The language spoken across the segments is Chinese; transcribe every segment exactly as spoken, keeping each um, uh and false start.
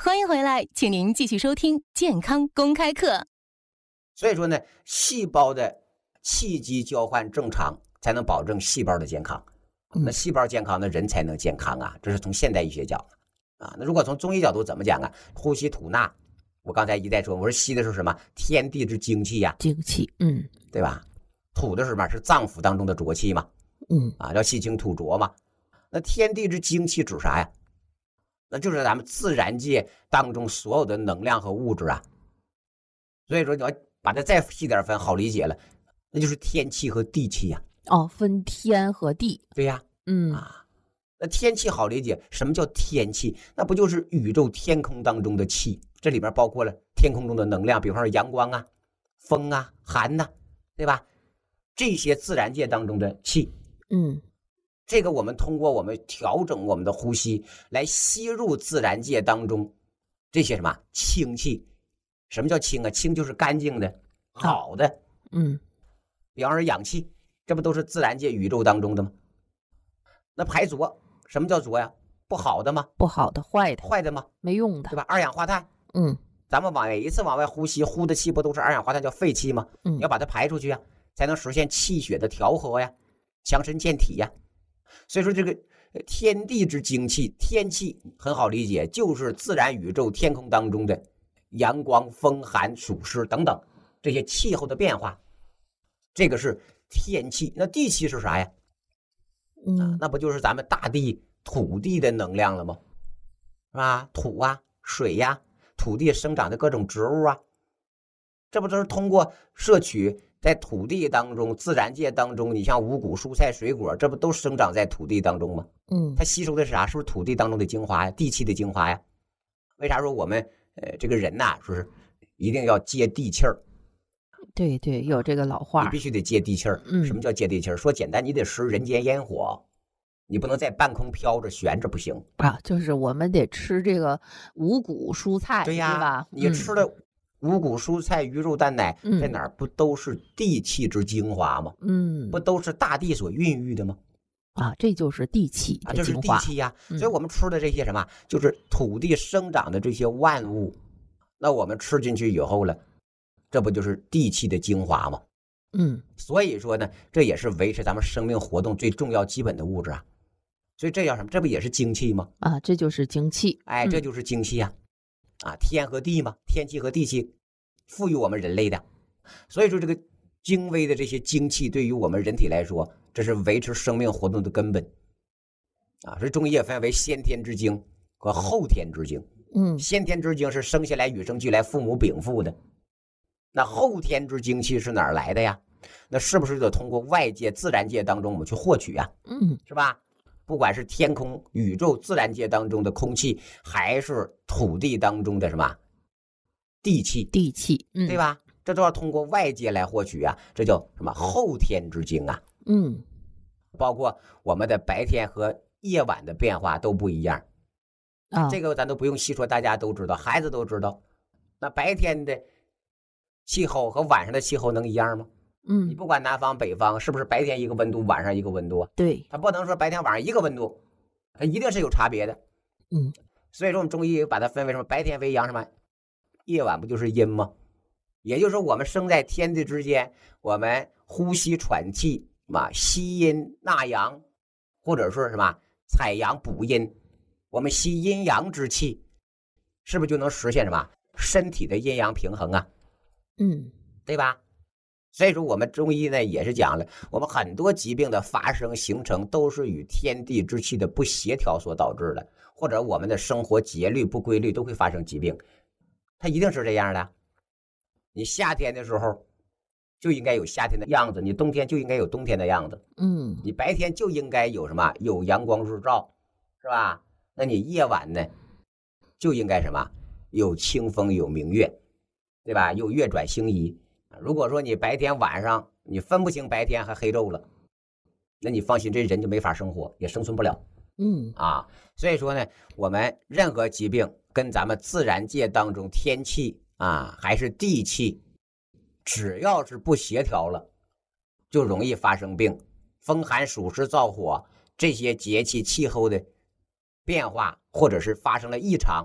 欢迎回来，请您继续收听健康公开课。 所以说呢，细胞的气机交换正常，才能保证细胞的健康。那细胞健康呢，人才能健康啊，这是从现代医学讲的啊。那如果从中医角度怎么讲啊？呼吸吐纳，我刚才一再说，我说吸的是什么？天地之精气呀、啊， 精气，嗯， 对吧？吐的是什么？是脏腑当中的浊气嘛， 嗯， 啊，叫气清吐浊嘛。那天地之精气指啥呀？那就是咱们自然界当中所有的能量和物质啊。所以说你要把它再细点分，好理解了，那就是天气和地气呀、 啊。哦，分天和地。 对呀， 嗯啊，那天气好理解，什么叫天气？那不就是宇宙天空当中的气？这里边包括了天空中的能量，比方说阳光啊、风啊、寒呐、啊，对吧？这些自然界当中的气， 嗯， 这个我们通过我们调整我们的呼吸来吸入自然界当中这些什么清气。什么叫清啊？清就是干净的、好的。 嗯， 比方说氧气，这不都是自然界宇宙当中的吗？那排浊，什么叫浊呀？不好的吗？ 不好的、坏的、 坏的吗？ 没用的， 对吧？二氧化碳， 嗯， 咱们往每一次往外呼吸，呼的气不都是二氧化碳，叫废气吗？ 嗯， 你要把它排出去啊，才能实现气血的调和呀，强身健体呀。所以说这个天地之精气，天气很好理解，就是自然宇宙天空当中的阳光、风寒、暑湿等等这些气候的变化，这个是天气。那地气是啥呀？ 嗯、 啊，那不就是咱们大地土地的能量了吗？是吧？土啊、水呀、啊、土地生长的各种植物啊，这不都是通过摄取在土地当中、自然界当中，你像五谷、蔬菜、水果，这不都生长在土地当中吗？ 嗯， 它吸收的是啥？是不是土地当中的精华呀？地气的精华呀？为啥说我们呃这个人呐、啊，说是一定要接地气儿？ 对对，有这个老话， 你必须得接地气儿。 嗯， 什么叫接地气儿？说简单，你得食人间烟火，你不能在半空飘着悬着，不行啊。就是我们得吃这个五谷蔬菜， 对呀， 对吧？ 你吃的五谷蔬菜、鱼肉蛋奶， 嗯、 在哪儿不都是地气之精华吗？ 嗯， 不都是大地所孕育的吗？ 啊，这就是地气的精华， 啊，这是地气呀、 嗯。 所以我们吃的这些什么，就是土地生长的这些万物，那我们吃进去以后了，这不就是地气的精华吗？ 嗯， 所以说呢，这也是维持咱们生命活动最重要基本的物质啊。所以这叫什么？这不也是精气吗？ 啊，这就是精气。 哎，这就是精气呀、啊！啊，天和地嘛，天气和地气赋予我们人类的。所以说，这个精微的这些精气对于我们人体来说，这是维持生命活动的根本啊。所以中医也分为先天之精和后天之精。 嗯， 先天之精是生下来与生俱来，父母禀赋的。那后天之精气是哪儿来的呀？那是不是得通过外界自然界当中我们去获取啊？ 嗯， 是吧？不管是天空、宇宙、自然界当中的空气，还是土地当中的什么地气， 地气，嗯， 对吧？这都要通过外界来获取啊，这叫什么后天之精啊？ 嗯， 包括我们的白天和夜晚的变化都不一样啊， 这个咱都不用细说，大家都知道，孩子都知道。那白天的气候和晚上的气候能一样吗？ 嗯， 你不管南方北方，是不是白天一个温度，晚上一个温度啊？ 对， 它不能说白天晚上一个温度，它一定是有差别的。 嗯， 所以说我们中医把它分为什么？白天为阳，什么夜晚不就是阴吗？也就是说，我们生在天地之间，我们呼吸喘气嘛，吸阴纳阳，或者说什么采阳补阴，我们吸阴阳之气，是不是就能实现什么身体的阴阳平衡啊？ 嗯， 对吧？所以说我们中医呢也是讲了，我们很多疾病的发生形成都是与天地之气的不协调所导致的，或者我们的生活节律不规律都会发生疾病，它一定是这样的。你夏天的时候就应该有夏天的样子，你冬天就应该有冬天的样子。 嗯， 你白天就应该有什么？有阳光日照，是吧？那你夜晚呢，就应该什么？有清风，有明月，对吧？有月转星移。如果说你白天晚上你分不清白天和黑昼了，那你放心，这人就没法生活，也生存不了。 嗯啊，所以说呢，我们任何疾病跟咱们自然界当中天气啊，还是地气，只要是不协调了，就容易发生病。风寒暑湿燥火这些节气气候的变化，或者是发生了异常，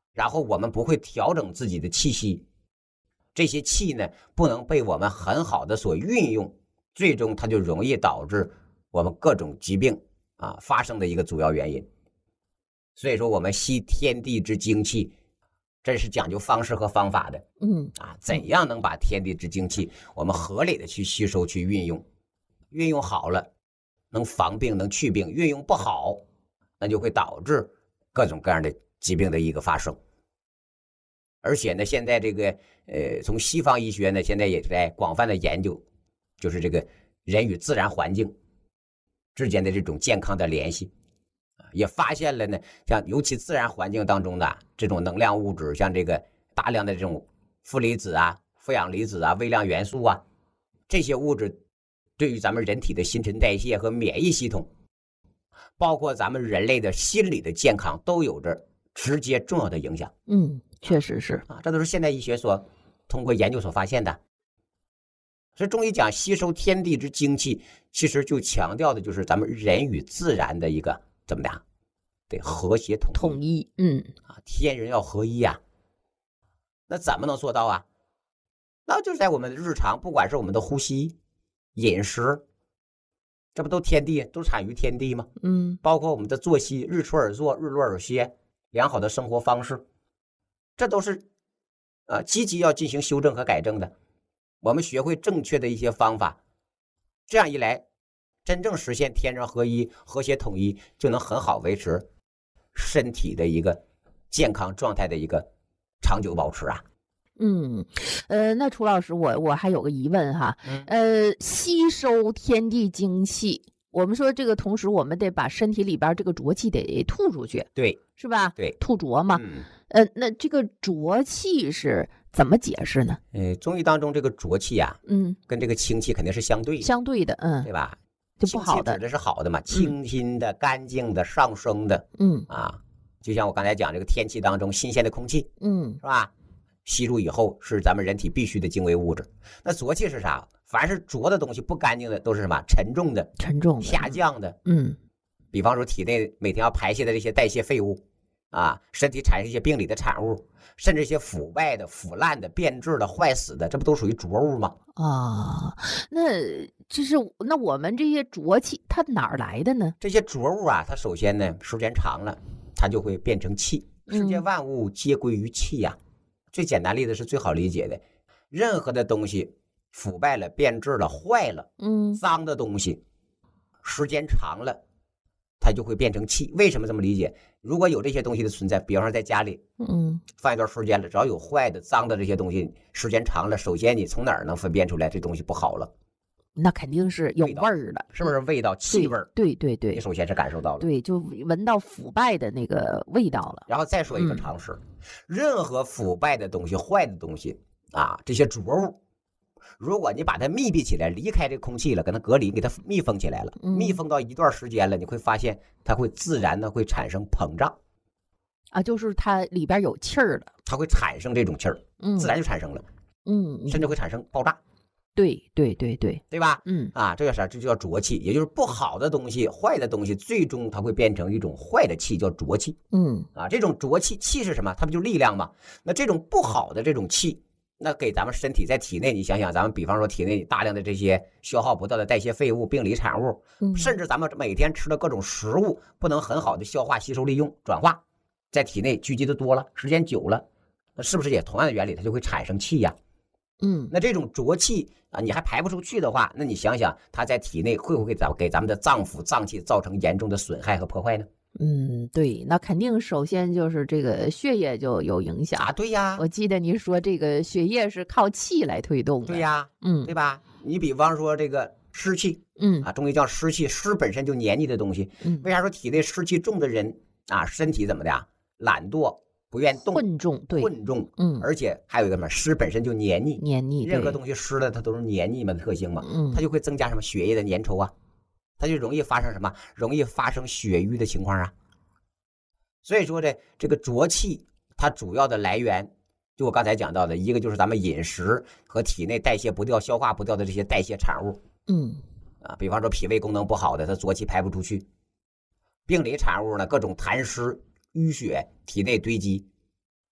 然后我们不会调整自己的气息，这些气呢不能被我们很好的所运用，最终它就容易导致我们各种疾病啊发生的一个主要原因。所以说我们吸天地之精气，这是讲究方式和方法的。 嗯啊，怎样能把天地之精气我们合理的去吸收去运用，运用好了能防病能去病，运用不好那就会导致各种各样的疾病的一个发生。而且呢现在这个呃从西方医学呢现在也在广泛的研究，就是这个人与自然环境之间的这种健康的联系，也发现了呢像尤其自然环境当中的这种能量物质，像这个大量的这种负离子啊、负氧离子啊、微量元素啊，这些物质对于咱们人体的新陈代谢和免疫系统，包括咱们人类的心理的健康都有着直接重要的影响。 嗯，确实是啊，这都是现代医学所通过研究所发现的。所以中医讲吸收天地之精气，其实就强调的就是咱们人与自然的一个怎么的得和谐统一统一。嗯啊，天人要合一啊。那怎么能做到啊？那就是在我们的日常，不管是我们的呼吸、饮食，这不都天地都产于天地吗？ 嗯， 包括我们的作息，日出而作，日落而歇，良好的生活方式，这都是呃积极要进行修正和改正的。我们学会正确的一些方法，这样一来，真正实现天人合一、和谐统一，就能很好维持身体的一个健康状态的一个长久保持啊。 嗯，呃，那楚老师，我我还有个疑问哈， 嗯呃，吸收天地精气，我们说这个同时我们得把身体里边这个浊气得吐出去， 对是吧？ 对， 吐浊嘛。 嗯， 呃，那这个浊气是怎么解释呢？ 呃，中医当中这个浊气啊， 嗯， 跟这个清气肯定是相对的， 相对的，嗯， 对吧？ 就不好的清气指的是好的嘛，清新的、干净的、上升的， 嗯啊，就像我刚才讲这个天气当中新鲜的空气， 嗯是吧？吸入以后是咱们人体必须的精微物质。那浊气是啥？凡是浊的东西、不干净的，都是什么？沉重的、 沉重的下降的。 嗯比方说体内每天要排泄的这些代谢废物啊，身体产生一些病理的产物，甚至一些腐败的、腐烂的、变质的、坏死的，这不都属于浊物吗？ 啊，那就是那我们这些浊气它哪儿来的呢？ 这些浊物啊，它首先呢，时间长了，它就会变成气。世界万物皆归于气呀、啊。最简单例子是最好理解的，任何的东西腐败了、变质了、坏了， 嗯， 脏的东西，时间长了，它就会变成气。为什么这么理解？如果有这些东西的存在，比方说在家里， 嗯， 放一段时间了，只要有坏的、脏的这些东西，时间长了，首先你从哪儿能分辨出来这东西不好了？ 那肯定是有味儿的， 是不是味道、气味？ 对对对， 你首先是感受到了， 对，就闻到腐败的那个味道了。 然后再说一个常识，嗯、任何腐败的东西、坏的东西啊，这些浊物，如果你把它密闭起来，离开这空气了，给它隔离，给它密封起来了， 嗯、 密封到一段时间了，你会发现它会自然的会产生膨胀。 啊，就是它里边有气儿了， 它会产生这种气儿， 嗯， 自然就产生了， 嗯， 甚至会产生爆炸。 对对对对， 对吧？ 嗯啊，这叫啥？这就叫浊气，也就是不好的东西、坏的东西，最终它会变成一种坏的气，叫浊气。 嗯啊，这种浊气，气是什么？它不就力量吗？那这种不好的这种气，那给咱们身体在体内，你想想，咱们比方说体内大量的这些消耗不掉的代谢废物、病理产物， 嗯， 甚至咱们每天吃的各种食物，不能很好的消化、吸收、利用、转化，在体内聚集的多了，时间久了，那是不是也同样的原理，它就会产生气呀？ 嗯， 那这种浊气啊，你还排不出去的话，那你想想，它在体内会不会给咱给咱们的脏腑脏器造成严重的损害和破坏呢？ 嗯，对，那肯定首先就是这个血液就有影响啊。对呀， 我记得您说这个血液是靠气来推动的。 对呀， 嗯， 对吧？你比方说这个湿气， 嗯啊，中医叫湿气，湿本身就黏腻的东西。 嗯， 为啥说体内湿气重的人啊，身体怎么的呀？懒惰。不愿动， 混重，对， 混重， 嗯， 而且还有一个什么，湿本身就黏腻， 黏腻， 任何东西湿的它都是黏腻嘛的特性嘛， 嗯， 它就会增加什么血液的粘稠啊，它就容易发生什么，容易发生血瘀的情况啊。所以说这这个浊气，它主要的来源，就我刚才讲到的一个就是咱们饮食和体内代谢不掉、消化不掉的这些代谢产物， 嗯， 啊，比方说脾胃功能不好的，它浊气排不出去，病理产物呢，各种痰湿。淤血体内堆积，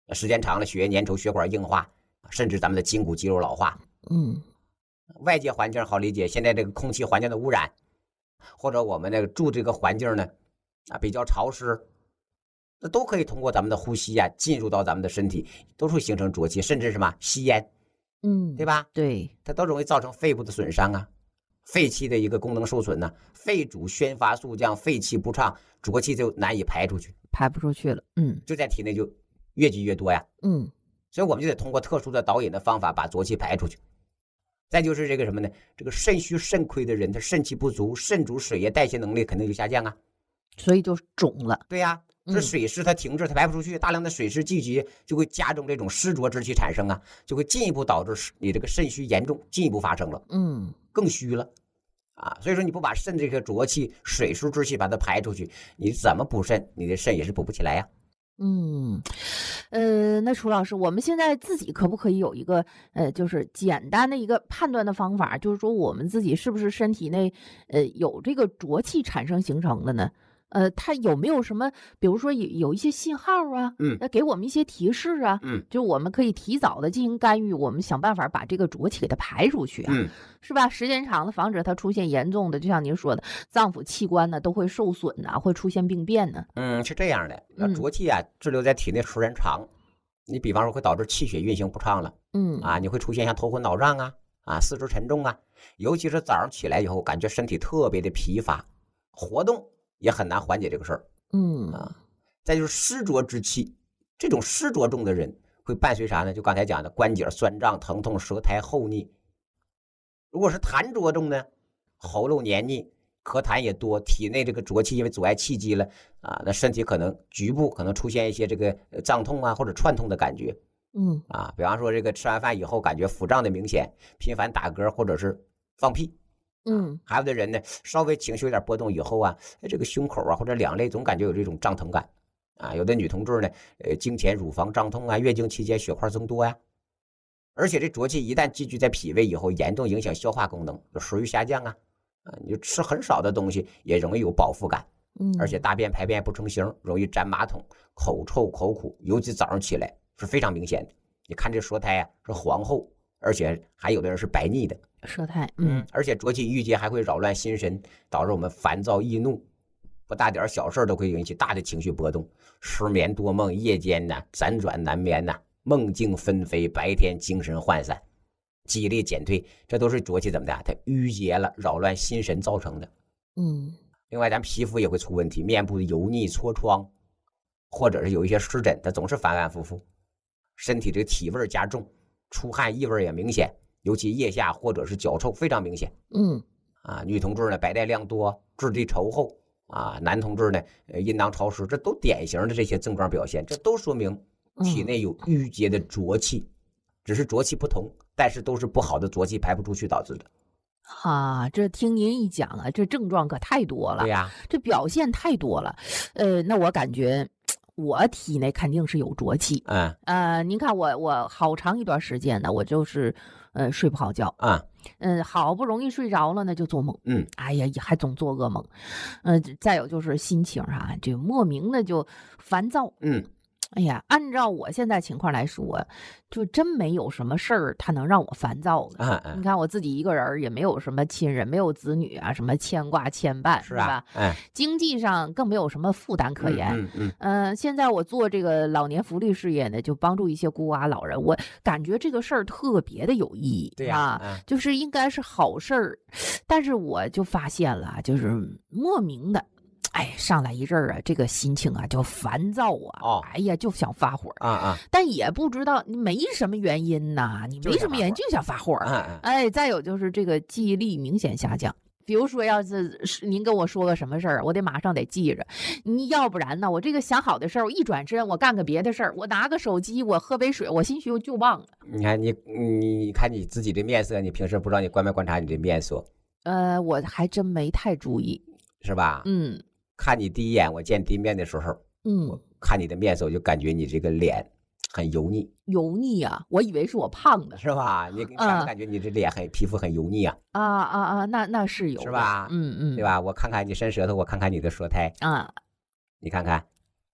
时间长了血液粘稠，血管硬化，甚至咱们的筋骨肌肉老化。 嗯， 外界环境好理解，现在这个空气环境的污染，或者我们那个住这个环境呢啊比较潮湿，那都可以通过咱们的呼吸啊进入到咱们的身体，都会形成浊气，甚至什么吸烟， 嗯， 对吧？ 对， 它都容易造成肺部的损伤啊，肺气的一个功能受损呢、啊，肺主宣发肃降，肺气不畅，浊气就难以排出去， 排不出去了。嗯， 就在体内就越积越多呀。 嗯， 所以我们就得通过特殊的导引的方法把浊气排出去。再就是这个什么呢？这个肾虚肾亏的人，他肾气不足，肾主水液代谢能力肯定就下降啊， 所以就肿了。 对呀、啊，这水湿它停滞，它排不出去，大量的水湿聚集就会加重这种湿浊之气产生啊，就会进一步导致你这个肾虚严重，进一步发生了， 嗯， 更虚了啊。所以说你不把肾这个浊气、水湿之气把它排出去，你怎么补肾，你的肾也是补不起来呀、啊。 嗯，呃，那楚老师，我们现在自己可不可以有一个呃，就是简单的一个判断的方法，就是说我们自己是不是身体内呃有这个浊气产生形成的呢？呃，它有没有什么，比如说有有一些信号啊， 嗯， 那给我们一些提示啊， 嗯， 就我们可以提早的进行干预，我们想办法把这个浊气给它排出去啊， 嗯， 是吧？时间长了，防止它出现严重的，就像您说的，脏腑器官呢都会受损呐、啊，会出现病变呢。 嗯，是这样的，那浊气啊滞留在体内时间长，你比方说会导致气血运行不畅了， 嗯啊，你会出现像头昏脑胀啊，啊，四肢沉重啊，尤其是早上起来以后，感觉身体特别的疲乏，活动也很难缓解这个事儿。 嗯啊，再就是湿浊之气，这种湿浊重的人会伴随啥呢？就刚才讲的关节酸胀、疼痛、舌苔厚腻。如果是痰浊重呢，喉咙黏腻，咳痰也多，体内这个浊气因为阻碍气机了啊，那身体可能局部可能出现一些这个胀痛啊或者串痛的感觉。 嗯啊，比方说这个吃完饭以后感觉腹胀的明显，频繁打嗝或者是放屁。 嗯， 还有的人呢，稍微情绪有点波动以后啊，这个胸口啊或者两肋总感觉有这种胀疼感啊。有的女同志呢，呃，经前乳房胀痛啊，月经期间血块增多呀、啊。而且这浊气一旦积聚在脾胃以后，严重影响消化功能，食欲下降啊。啊，你就吃很少的东西也容易有饱腹感， 嗯， 而且大便排便不成形，容易粘马桶，口臭口苦，尤其早上起来是非常明显的。你看这舌苔啊是黄厚，而且还有的人是白腻的。 舌苔，嗯， 而且浊气郁结还会扰乱心神，导致我们烦躁易怒，不大点小事都会引起大的情绪波动，失眠多梦，夜间呢辗转难眠呐，梦境纷飞，白天精神涣散，记忆力减退，这都是浊气怎么的？它郁结了，扰乱心神造成的。 嗯， 另外咱皮肤也会出问题，面部的油腻、痤疮，或者是有一些湿疹，它总是反反复复，身体这个体味加重，出汗异味也明显。尤其腋下或者是脚臭非常明显。 嗯， 啊，女同志呢白带量多，质地稠厚啊，男同志呢阴囊潮湿，这都典型的这些症状表现，这都说明体内有郁结的浊气，只是浊气不同，但是都是不好的浊气排不出去导致的。 啊，这听您一讲啊，这症状可太多了。 对呀、啊， 这表现太多了。呃，那我感觉我体内肯定是有浊气。 嗯， 呃，您看我我好长一段时间呢，我就是呃睡不好觉啊， 嗯，好不容易睡着了呢，就做梦， 嗯， 哎呀，还总做噩梦，嗯、呃，再有就是心情啊，就莫名的就烦躁， 嗯。 哎呀，按照我现在情况来说，就真没有什么事儿它能让我烦躁的。 嗯嗯、 你看我自己一个人，也没有什么亲人，没有子女啊，什么牵挂牵绊， 是吧？ 嗯，经济上更没有什么负担可言。 嗯嗯嗯、呃，现在我做这个老年福利事业呢，就帮助一些孤寡老人，我感觉这个事儿特别的有意义， 对呀、 啊嗯， 就是应该是好事儿，但是我就发现了，就是莫名的。哎，上来一阵儿啊，这个心情啊就烦躁啊， 哦， 哎呀就想发火啊啊， 但也不知道你没什么原因呐，你没什么原因就想发火， 嗯嗯， 哎，再有就是这个记忆力明显下降。比如说，要是您跟我说个什么事儿，我得马上得记着，你要不然呢，我这个想好的事儿，我一转身，我干个别的事儿，我拿个手机，我喝杯水，我兴许就忘了。 你看你你你看你自己的面色，你平时不知道你观没观察你的面色？ 呃，我还真没太注意， 是吧？ 嗯。 看你第一眼，我见第一面的时候， 嗯， 我看你的面色，我就感觉你这个脸很油腻。 油腻啊！我以为是我胖的， 是吧？你感不感觉你这脸很、嗯、皮肤很油腻啊？ 啊啊啊！那那是有， 是吧？ 嗯嗯， 对吧？我看看你伸舌头，我看看你的舌苔啊， 你看看，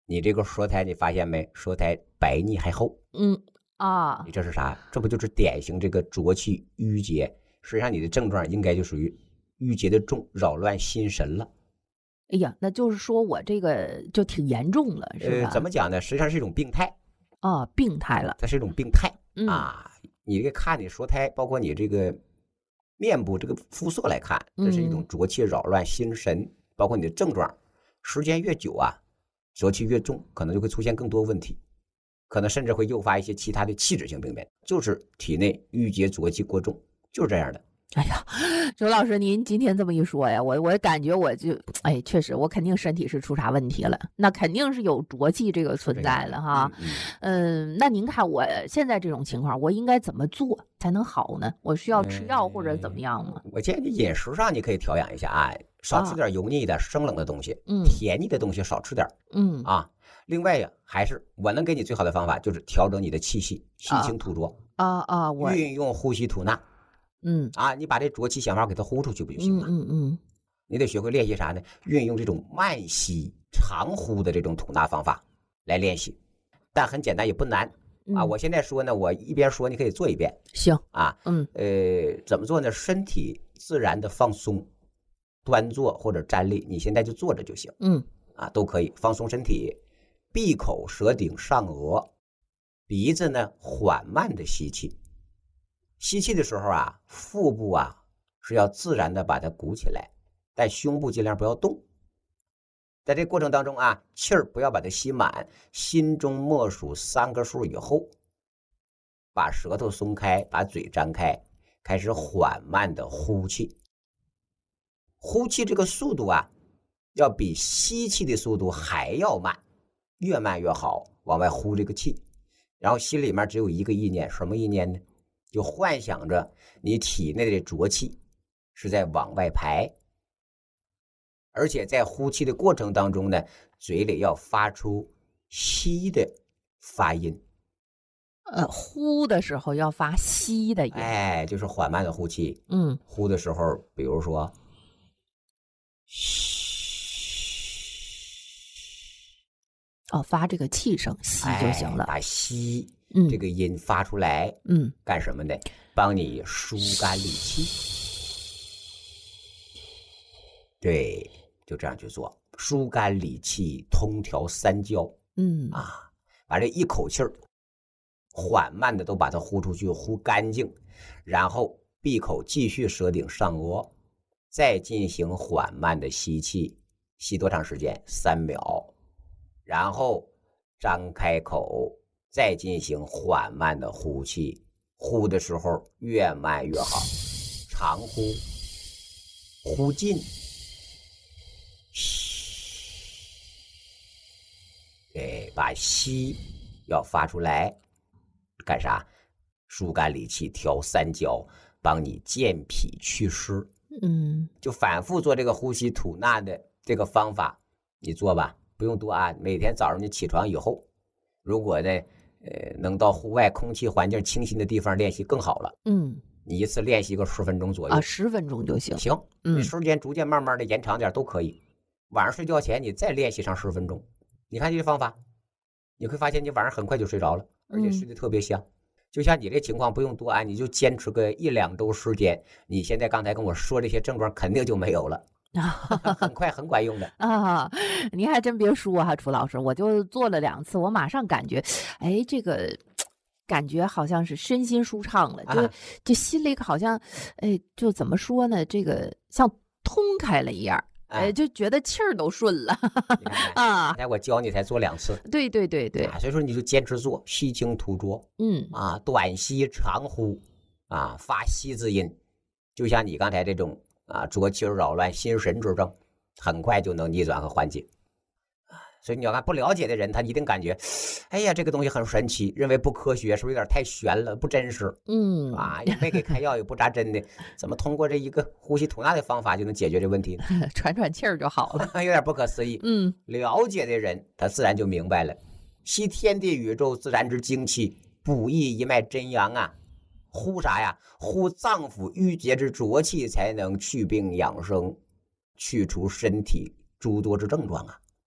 你这个舌苔你发现没？舌苔白腻还厚。 嗯啊， 你这是啥？这不就是典型这个浊气郁结？实际上你的症状应该就属于郁结的重，扰乱心神了。 哎呀，那就是说我这个就挺严重了，是吧？ 呃，怎么讲呢？实际上是一种病态啊，病态了。 它是一种病态、 嗯、 啊。你这个看你舌苔，包括你这个面部这个肤色来看，这是一种浊气扰乱心神，嗯、包括你的症状，时间越久啊，浊气越重，可能就会出现更多问题，可能甚至会诱发一些其他的器质性病变，就是体内郁结浊气过重，就是这样的。 哎呀，周老师，您今天这么一说呀，我我感觉我就，哎，确实，我肯定身体是出啥问题了，那肯定是有浊气这个存在了哈。 嗯, 嗯, 嗯，那您看我现在这种情况，我应该怎么做才能好呢？我需要吃药或者怎么样吗？ 嗯、我建议你饮食上你可以调养一下啊，少吃点油腻的、啊、生冷的东西， 嗯， 甜腻的东西少吃点， 嗯啊。另外呀，还是我能给你最好的方法，就是调整你的气息，吸清吐浊啊啊，我运用呼吸吐纳。 嗯啊，你把这浊气想法给它呼出去不就行了？ 嗯嗯嗯， 你得学会练习啥呢？运用这种慢吸长呼的这种吐纳方法来练习，但很简单也不难、嗯、啊。我现在说呢，我一边说你可以做一遍。 行啊， 嗯呃，怎么做呢？身体自然的放松，端坐或者站立，你现在就坐着就行。 嗯啊，都可以放松身体，闭口舌顶上颚，鼻子呢缓慢的吸气。吸气的时候啊，腹部啊是要自然的把它鼓起来，但胸部尽量不要动。在这过程当中啊，气儿不要把它吸满，心中默数三个数以后，把舌头松开，把嘴张开，开始缓慢的呼气。呼气这个速度啊，要比吸气的速度还要慢，越慢越好，往外呼这个气。然后心里面只有一个意念，什么意念呢？就幻想着你体内的浊气是在往外排，而且在呼气的过程当中呢，嘴里要发出吸的发音。 呃，呼的时候要发吸的音， 哎，就是缓慢的呼气。 嗯， 呼的时候，比如说， 哦，发这个气声，吸就行了。 哎、把吸。 嗯， 这个音发出来， 嗯， 干什么呢？帮你疏肝理气。对，就这样去做，疏肝理气，通调三焦。 嗯啊，把这一口气儿缓慢的都把它呼出去，呼干净，然后闭口继续舌顶上颚，再进行缓慢的吸气，吸多长时间？三秒，然后张开口。再进行缓慢的呼气，呼的时候越慢越好，长呼，呼尽，对，把吸要发出来，干啥？疏肝理气，调三焦，帮你健脾祛湿。 嗯， 就反复做这个呼吸吐纳的这个方法，你做吧，不用多按。每天早上你起床以后，如果呢。呃，能到户外空气环境清新的地方练习更好了。 嗯， 你一次练习个十分钟左右啊，十分钟就行。 行， 嗯， 你时间逐渐慢慢的延长点都可以。晚上睡觉前你再练习上十分钟，你看这个方法，你会发现你晚上很快就睡着了，而且睡得特别香。嗯、就像你这情况不用多按，你就坚持个一两周时间，你现在刚才跟我说这些症状肯定就没有了。很快很管用的啊！您还真别说哈、啊，楚老师，我就做了两次，我马上感觉，哎，这个感觉好像是身心舒畅了，就、啊、就心里好像，哎，就怎么说呢？这个像通开了一样，哎、啊，就觉得气儿都顺了啊！ 刚才我教你才做两次， 对对对对、 啊，所以说你就坚持做，吸清吐浊， 嗯啊，短吸长呼，啊，发吸字音，就像你刚才这种。啊，浊气扰乱心神之症，很快就能逆转和缓解。所以你要看不了解的人，他一定感觉，哎呀，这个东西很神奇，认为不科学，是不是有点太玄了，不真实？ 嗯， 啊，也没给开药，也不扎针的，怎么通过这一个呼吸吐纳的方法就能解决这问题呢？ 喘喘气儿就好了， 有点不可思议。 嗯， 了解的人，他自然就明白了，吸天地宇宙自然之精气，补益一脉真阳啊。呼啥呀？呼脏腑郁结之浊气，才能去病养生，去除身体诸多之症状啊！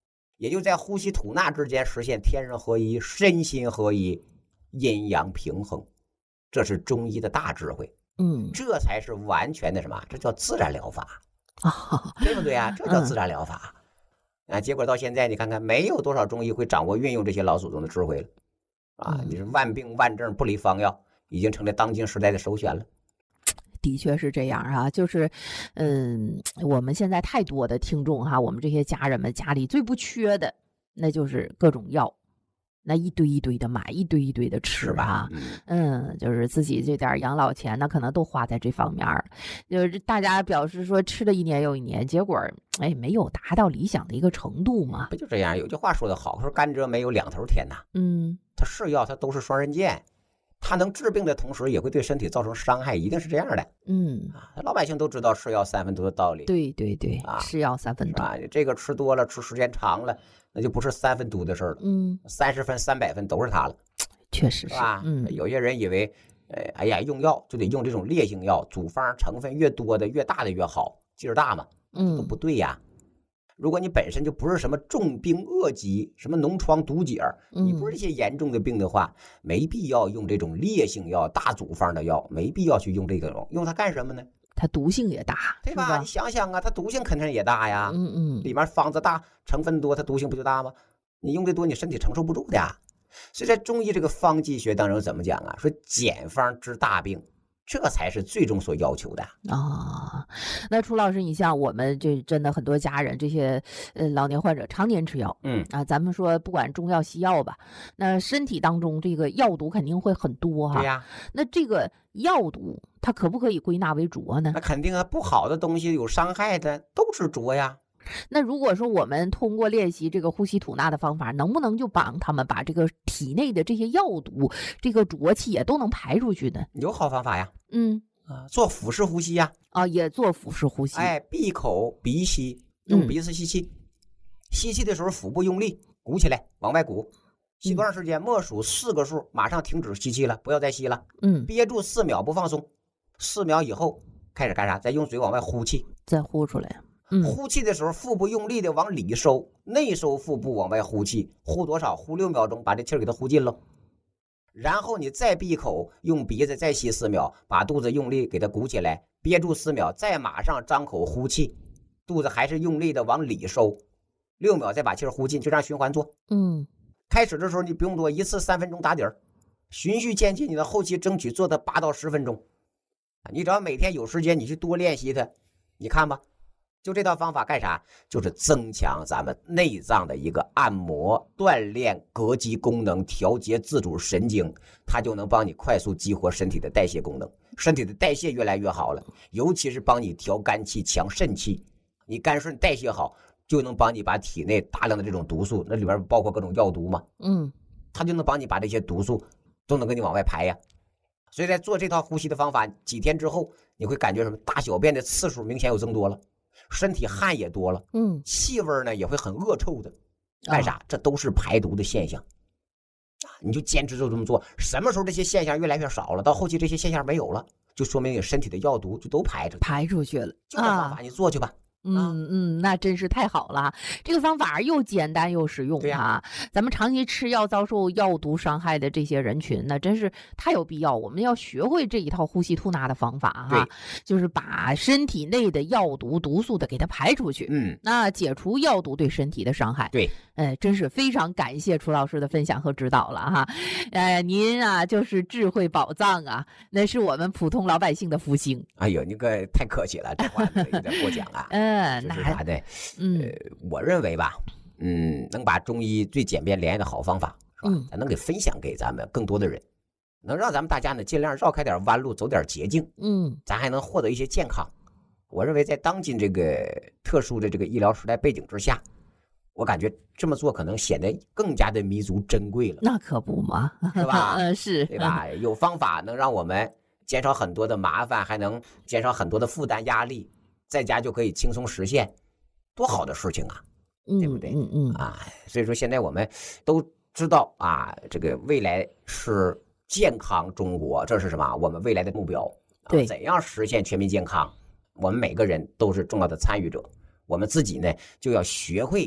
也就在呼吸吐纳之间实现天人合一、身心合一、阴阳平衡，这是中医的大智慧。 嗯， 这才是完全的什么？这叫自然疗法， 啊， 对不对啊？这叫自然疗法。啊，结果到现在你看看，没有多少中医会掌握运用这些老祖宗的智慧了啊！你是万病万症不离方药，已经成了当今时代的首选了。 的确是这样啊，就是，嗯，我们现在太多的听众哈，我们这些家人们家里最不缺的，那就是各种药，那一堆一堆的买，一堆一堆的吃吧，嗯，就是自己这点养老钱，那可能都花在这方面儿，就是大家表示说吃了一年又一年，结果哎没有达到理想的一个程度嘛， 不就这样？有句话说得好，说甘蔗没有两头甜呐， 嗯， 它是药，它都是双刃剑。它能治病的同时，也会对身体造成伤害，一定是这样的。 嗯， 老百姓都知道是药三分毒的道理。 对对对， 啊， 是药三分毒啊，这个吃多了，吃时间长了，那就不是三分毒的事儿了。 嗯， 三十分、三百分都是它了。 确实是吧？ 嗯， 有些人以为，呃，哎呀，用药就得用这种烈性药，组方成分越多的、越大的越好，劲儿大嘛？ 嗯， 都不对呀。如果你本身就不是什么重病恶疾，什么脓疮毒解，你不是这些严重的病的话，没必要用这种烈性药、大组方的药，没必要去用这种，用它干什么呢？ 它毒性也大， 对吧？你想想啊，它毒性肯定也大呀。 嗯嗯， 里面方子大，成分多，它毒性不就大吗？你用的多，你身体承受不住的呀。所以在中医这个方剂学当中怎么讲啊？说简方治大病，这才是最终所要求的啊。那楚老师，你像我们这真的很多家人，这些呃老年患者常年吃药， 嗯啊，咱们说不管中药西药吧，那身体当中这个药毒肯定会很多哈。 对呀， 那这个药毒它可不可以归纳为浊呢？ 那肯定啊，不好的东西有伤害的都是浊呀。 那如果说我们通过练习这个呼吸吐纳的方法，能不能就帮他们把这个体内的这些药毒、这个浊气也都能排出去呢？ 有好方法呀， 嗯啊，做腹式呼吸呀， 啊，也做腹式呼吸， 哎，闭口鼻吸，用鼻子吸气，嗯、吸气的时候腹部用力，鼓起来，往外鼓，吸多长时间？默数四个数，马上停止吸气了，不要再吸了， 嗯， 憋住四秒不放松，四秒以后开始干啥？再用嘴往外呼气， 再呼出来。 呼气的时候，腹部用力的往里收，内收腹部往外呼气，呼多少？呼六秒钟，把这气儿给它呼尽了。然后你再闭口，用鼻子再吸四秒，把肚子用力给它鼓起来，憋住四秒，再马上张口呼气，肚子还是用力的往里收，六秒再把气儿呼尽，就这样循环做。 嗯， 开始的时候你不用多，一次三分钟打底儿，循序渐进，你的后期争取做到八到十分钟。你只要每天有时间，你去多练习它，你看吧。就这套方法干啥？就是增强咱们内脏的一个按摩、锻炼膈肌功能、调节自主神经，它就能帮你快速激活身体的代谢功能，身体的代谢越来越好了。尤其是帮你调肝气、强肾气，你肝肾代谢好，就能帮你把体内大量的这种毒素，那里边包括各种药毒嘛， 嗯， 它就能帮你把这些毒素都能给你往外排呀。所以在做这套呼吸的方法，几天之后，你会感觉什么？大小便的次数明显有增多了。身体汗也多了， 嗯， 气味呢也会很恶臭的，干啥？这都是排毒的现象啊！你就坚持就这么做，什么时候这些现象越来越少了，到后期这些现象没有了，就说明你身体的药毒就都排出去， 排出去了。 就这方法你做去吧。 嗯嗯，那真是太好了，这个方法又简单又实用啊！咱们长期吃药遭受药毒伤害的这些人群，那真是太有必要，我们要学会这一套呼吸吐纳的方法哈，就是把身体内的药毒毒素的给它排出去， 嗯， 那解除药毒对身体的伤害。 对， 哎，真是非常感谢楚老师的分享和指导了哈，呃，您啊就是智慧宝藏啊，那是我们普通老百姓的福星。 哎呦，你可太客气了，这话有点过奖啊。 嗯。 嗯，那啥的，嗯、呃，我认为吧，嗯，能把中医最简便廉价的好方法，是吧？嗯，咱能给分享给咱们更多的人，能让咱们大家呢尽量绕开点弯路，走点捷径，嗯，咱还能获得一些健康。我认为在当今这个特殊的这个医疗时代背景之下，我感觉这么做可能显得更加的弥足珍贵了。 那可不嘛， 是吧？ 嗯，是， 对吧？有方法能让我们减少很多的麻烦，还能减少很多的负担压力。在家就可以轻松实现，多好的事情啊， 嗯、 对不对？ 嗯嗯啊，所以说现在我们都知道啊，这个未来是健康中国，这是什么？我们未来的目标。 对， 啊、怎样实现全民健康？我们每个人都是重要的参与者。我们自己呢，就要学会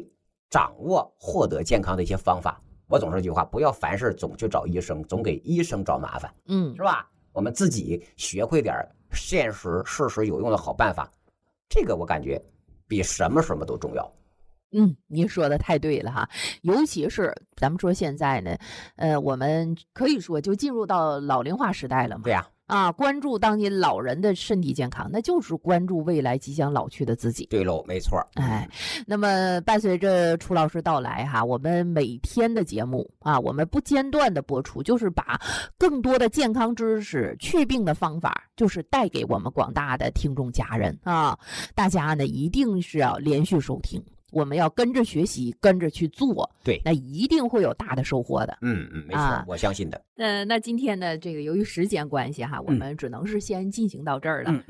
掌握获得健康的一些方法。我总说一句话，不要凡事总去找医生，总给医生找麻烦， 嗯， 是吧？我们自己学会点现实、事实有用的好办法，这个我感觉比什么什么都重要。 嗯，您说的太对了哈，尤其是咱们说现在呢，呃，我们可以说就进入到老龄化时代了嘛。 对呀、 啊，关注当今老人的身体健康，那就是关注未来即将老去的自己。 对喽，没错。 哎，那么伴随着楚老师到来哈，我们每天的节目啊，我们不间断的播出，就是把更多的健康知识、祛病的方法，就是带给我们广大的听众家人啊。大家呢一定是要连续收听。我们要跟着学习，跟着去做， 对， 那一定会有大的收获的。 嗯嗯，没错， 啊、 我相信的。 呃，那今天呢，这个由于时间关系哈，我们只能是先进行到这儿了。 嗯